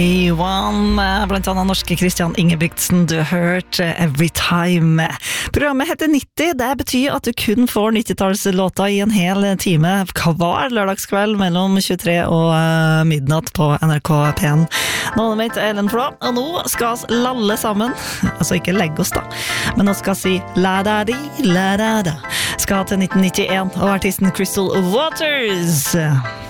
A1, blant annet norske Christian Ingebrigtsen, du har hørt Every Time. Programmet heter 90, det betyr at du kun får 90-tallslåter i en hel time hver lørdagskveld mellom 23 og midnatt på NRK P1. Navnet mitt Ellen Flå, og nå skal vi lalle sammen, altså ikke legge oss da, men nå skal vi si la-da-di, la-da-da, skal til 1991, og artisten Crystal Waters.